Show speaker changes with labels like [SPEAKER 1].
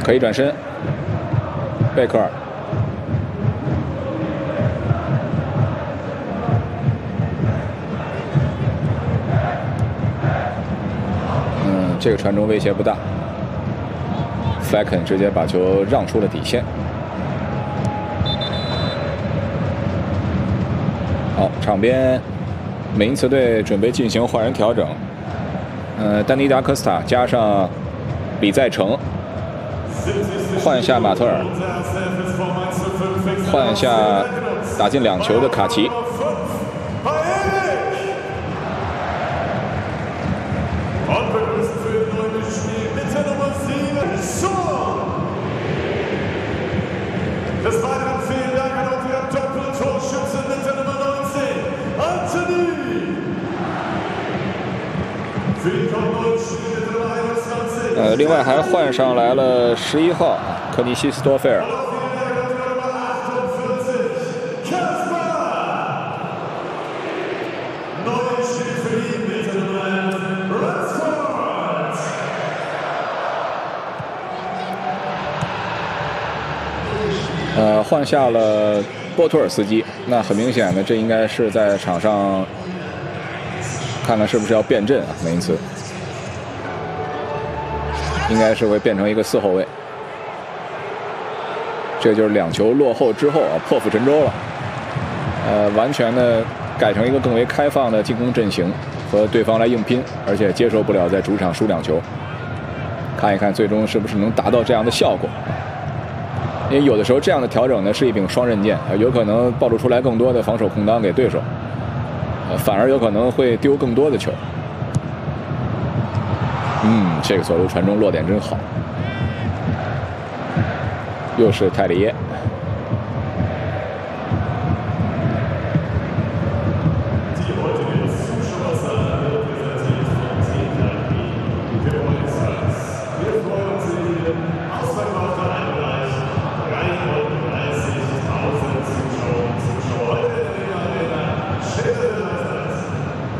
[SPEAKER 1] 可以转身，贝克尔。这个传中威胁不大 ，Falcon 直接把球让出了底线。好，场边美因茨队准备进行换人调整。丹尼达科斯塔加上李在成，换下马特尔，换下打进2球的卡奇。
[SPEAKER 2] Des Weiteren vielen Dank an unseren Doppeltorschützen mit der Nummer 19, Anthony. Für die kommenden Spiele der 21.
[SPEAKER 1] 另外还换上来了11号科尼西斯多菲尔。换下了波托尔斯基，那很明显的，这应该是在场上看看是不是要变阵啊？梅因茨应该是会变成一个4后卫。这就是2球落后之后啊，破釜沉舟了。完全的改成一个更为开放的进攻阵型，和对方来硬拼，而且接受不了在主场输2球。看一看最终是不是能达到这样的效果。因为有的时候这样的调整呢是一柄双刃剑，有可能暴露出来更多的防守空当给对手，反而有可能会丢更多的球。这个左路传中落点真好，又是泰利耶。